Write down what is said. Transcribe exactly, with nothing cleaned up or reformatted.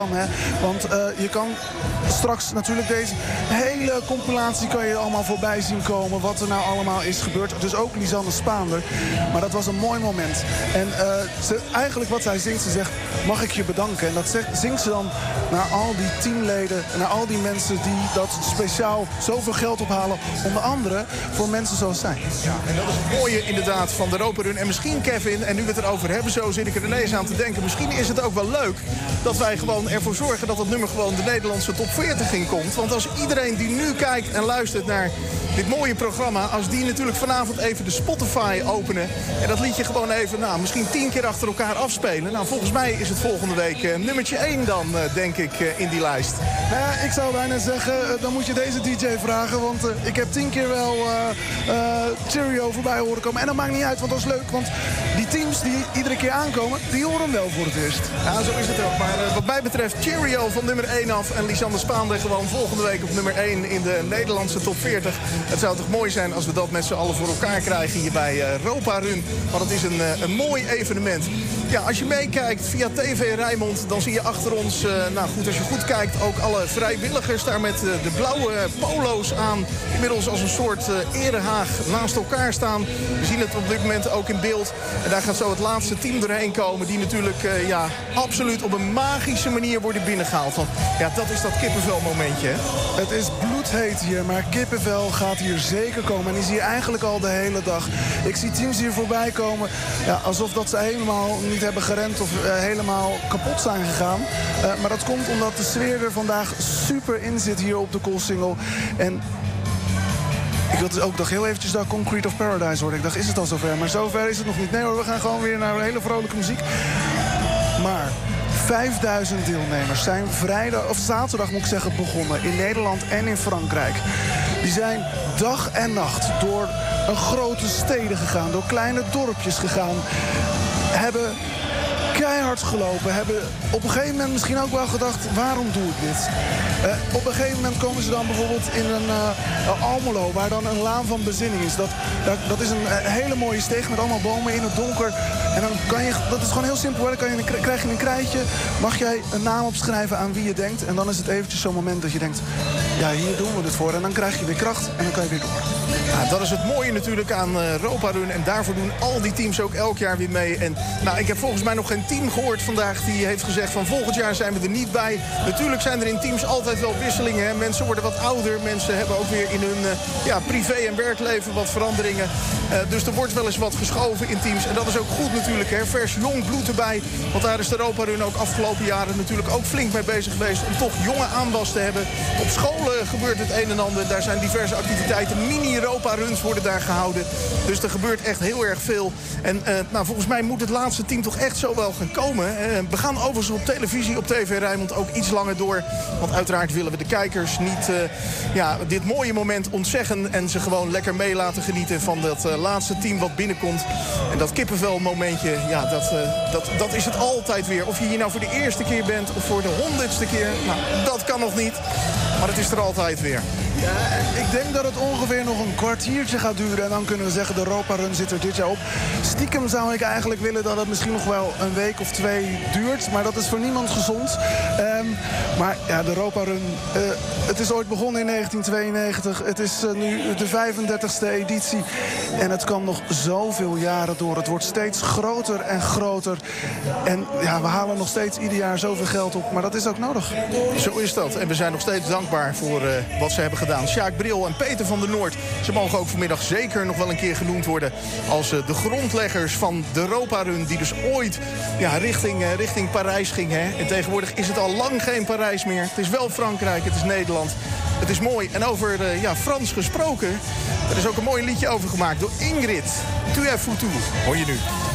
Hè? Want uh, je kan straks natuurlijk deze hele compilatie kan je allemaal voorbij zien komen. Wat er nou allemaal is gebeurd. Dus ook Lisanne Spaander. Maar dat was een mooi moment. En uh, ze, eigenlijk wat zij zingt, ze zegt, mag ik je bedanken? En dat zegt, zingt ze dan naar al die teamleden. Naar al die mensen die dat speciaal zoveel geld ophalen. Onder andere voor mensen zoals zij. Ja, en dat is het mooie inderdaad van de Europa Run. En misschien, Kevin, en nu we het erover hebben, zo zit ik er ineens aan te denken. Misschien is het ook wel leuk dat wij gewoon ervoor zorgen dat het nummer gewoon de Nederlandse top veertig in komt. Want als iedereen die nu kijkt en luistert naar dit mooie programma, als die natuurlijk vanavond even de Spotify openen en dat liedje gewoon even, nou, misschien tien keer achter elkaar afspelen. Nou, volgens mij is het volgende week uh, nummertje één dan, uh, denk ik, uh, in die lijst. Nou ja, ik zou bijna zeggen, uh, dan moet je deze D J vragen, want uh, ik heb tien keer wel uh, uh, Cheerio voorbij horen komen. En dat maakt niet uit, want dat is leuk, want die teams die iedere keer aankomen, die horen hem wel voor het eerst. Ja, zo is het ook. Maar uh, wat mij betreft Cheerio van nummer één af en Lisanne Spaander gewoon volgende week op nummer één in de Nederlandse top veertig. Het zou toch mooi zijn als we dat met z'n allen voor elkaar krijgen hier bij uh, Europa Run. Want het is een, uh, een mooi evenement. Ja, als je meekijkt via T V Rijnmond, dan zie je achter ons, uh, nou goed, als je goed kijkt, ook alle vrijwilligers daar met uh, de blauwe polo's aan. Inmiddels als een soort uh, erehaag naast elkaar staan. We zien het op dit moment ook in beeld. En daar gaat zo het laatste team doorheen komen die natuurlijk uh, ja, absoluut op een magische manier worden binnengehaald. Want ja, dat is dat kippenvelmomentje. Hè? Het is bloedheet hier, maar kippenvel gaat hier zeker komen. En die zie je eigenlijk al de hele dag. Ik zie teams hier voorbij komen, ja, alsof dat ze helemaal niet hebben gerend of uh, helemaal kapot zijn gegaan. Uh, maar dat komt omdat de sfeer er vandaag super in zit hier op de Koolsingel. En ik wilde ook nog heel eventjes daar Concrete of Paradise horen. Ik dacht, is het al zover? Maar zover is het nog niet. Nee hoor, we gaan gewoon weer naar hele vrolijke muziek. Maar vijfduizend deelnemers zijn vrijdag, of zaterdag moet ik zeggen, begonnen. In Nederland en in Frankrijk. Die zijn dag en nacht door een grote steden gegaan. Door kleine dorpjes gegaan. Hebben keihard gelopen. Hebben op een gegeven moment misschien ook wel gedacht, waarom doe ik dit? Uh, op een gegeven moment komen ze dan bijvoorbeeld in een uh, Almelo, waar dan een laan van bezinning is. Dat, dat, dat is een uh, hele mooie steeg met allemaal bomen in het donker. En dan kan je, dat is gewoon heel simpel. Dan kan je een, krijg je een krijtje, mag jij een naam opschrijven aan wie je denkt. En dan is het eventjes zo'n moment dat je denkt, ja, hier doen we het voor. En dan krijg je weer kracht en dan kan je weer door. Ja, dat is het mooie natuurlijk aan uh, Europa Run. En daarvoor doen al die teams ook elk jaar weer mee. En nou, ik heb volgens mij nog geen team gehoord vandaag die heeft gezegd van volgend jaar zijn we er niet bij. Natuurlijk zijn er in teams altijd wel wisselingen. Hè. Mensen worden wat ouder. Mensen hebben ook weer in hun uh, ja, privé- en werkleven wat veranderingen. Uh, dus er wordt wel eens wat geschoven in teams. En dat is ook goed natuurlijk. Hè. Vers jong bloed erbij. Want daar is de Europa Run ook afgelopen jaren natuurlijk ook flink mee bezig geweest. Om toch jonge aanwas te hebben. Op scholen gebeurt het een en ander. Daar zijn diverse activiteiten. Mini-Europa Runs worden daar gehouden. Dus er gebeurt echt heel erg veel. En uh, nou, volgens mij moet het laatste team toch echt zo wel gaan komen. Uh, we gaan overigens op televisie, op T V Rijnmond ook iets langer door. Want uiteraard willen we de kijkers niet uh, ja, dit mooie moment ontzeggen. En ze gewoon lekker mee laten genieten van dat uh, laatste team wat binnenkomt. En dat kippenvel momentje, ja, dat, uh, dat, dat is het altijd weer. Of je hier nou voor de eerste keer bent of voor de honderdste keer. Nou, dat kan nog niet. Maar het is er altijd weer. Ja, ik denk dat het ongeveer nog een kwartiertje gaat duren. En dan kunnen we zeggen, de Europa Run zit er dit jaar op. Stiekem zou ik eigenlijk willen dat het misschien nog wel een week of twee duurt. Maar dat is voor niemand gezond. Um, maar ja, de Europa Run, uh, het is ooit begonnen in negentien tweeënnegentig. Het is uh, nu de vijfendertigste editie. En het kan nog zoveel jaren door. Het wordt steeds groter en groter. En ja, we halen nog steeds ieder jaar zoveel geld op. Maar dat is ook nodig. Zo is dat. En we zijn nog steeds dankbaar voor uh, wat ze hebben gedaan. Sjaak Bril en Peter van der Noord. Ze mogen ook vanmiddag zeker nog wel een keer genoemd worden als uh, de grondleggers van de Europa Run. Die dus ooit ja, richting, uh, richting Parijs ging. Hè? En tegenwoordig is het al lang geen Parijs meer. Het is wel Frankrijk, het is Nederland. Het is mooi. En over uh, ja, Frans gesproken. Er is ook een mooi liedje over gemaakt door Ingrid. Tu es foutu. Hoor je nu.